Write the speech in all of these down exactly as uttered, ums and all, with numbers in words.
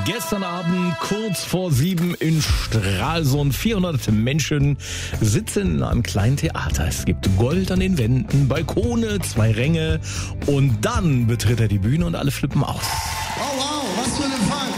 Gestern Abend kurz vor sieben in Stralsund. vierhundert Menschen sitzen in einem kleinen Theater. Es gibt Gold an den Wänden, Balkone, zwei Ränge und dann betritt er die Bühne und alle flippen aus. Oh wow, was für ein Empfang.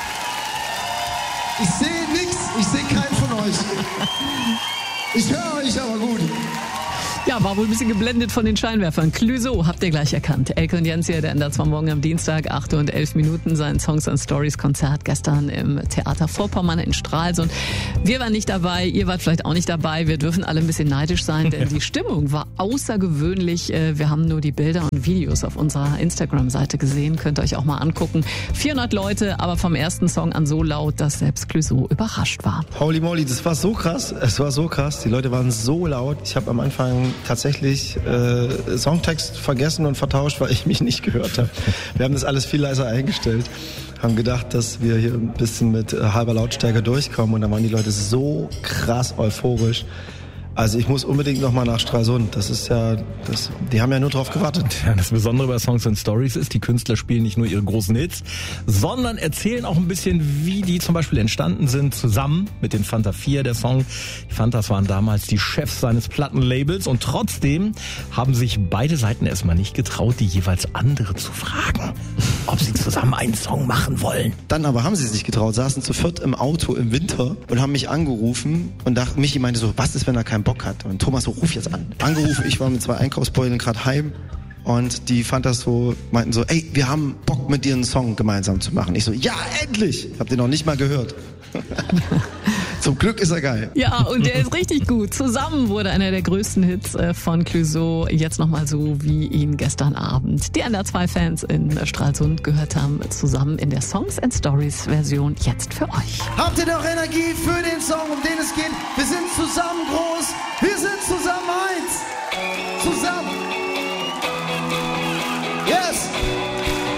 Ich sehe nichts, ich sehe keinen von euch. Ich höre euch aber gut. Ja, war wohl ein bisschen geblendet von den Scheinwerfern. Clouseau habt ihr gleich erkannt. Elke und Jens hier, der ändert zwar morgen am Dienstag, acht und elf Minuten, sein Songs and Stories Konzert gestern im Theater Vorpommern in Stralsund. Wir waren nicht dabei, ihr wart vielleicht auch nicht dabei. Wir dürfen alle ein bisschen neidisch sein, denn die Stimmung war außergewöhnlich. Wir haben nur die Bilder und Videos auf unserer Instagram-Seite gesehen. Könnt ihr euch auch mal angucken. vierhundert Leute, aber vom ersten Song an so laut, dass selbst Clouseau überrascht war. Holy moly, das war so krass. Es war so krass. Die Leute waren so laut. Ich habe am Anfang tatsächlich äh, Songtext vergessen und vertauscht, weil ich mich nicht gehört habe. Wir haben das alles viel leiser eingestellt, haben gedacht, dass wir hier ein bisschen mit äh, halber Lautstärke durchkommen und dann waren die Leute so krass euphorisch. Also ich muss unbedingt nochmal nach Stralsund. Das ist ja, das, die haben ja nur drauf gewartet. Ja, das Besondere bei Songs and Stories ist, die Künstler spielen nicht nur ihre großen Hits, sondern erzählen auch ein bisschen, wie die zum Beispiel entstanden sind, zusammen mit den Fanta vier, der Song. Die Fantas waren damals die Chefs seines Plattenlabels und trotzdem haben sich beide Seiten erstmal nicht getraut, die jeweils andere zu fragen, ob sie zusammen einen Song machen wollen. Dann aber haben sie sich getraut, saßen zu viert im Auto im Winter und haben mich angerufen und dachte, Michi meinte so, was ist, wenn er keinen Bock hat? Und Thomas so, ruf jetzt an. Angerufen, ich war mit zwei Einkaufsbeuteln gerade heim und die Fantas so, meinten so, ey, wir haben Bock mit dir einen Song gemeinsam zu machen. Ich so, ja, endlich! Hab den noch nicht mal gehört. Zum Glück ist er geil. Ja, und der ist richtig gut. Zusammen wurde einer der größten Hits von Clouseau jetzt nochmal so, wie ihn gestern Abend die N D R zwei Fans in Stralsund gehört haben, zusammen in der Songs and Stories Version jetzt für euch. Habt ihr noch Energie für den Song, um den es geht? Wir sind zusammen.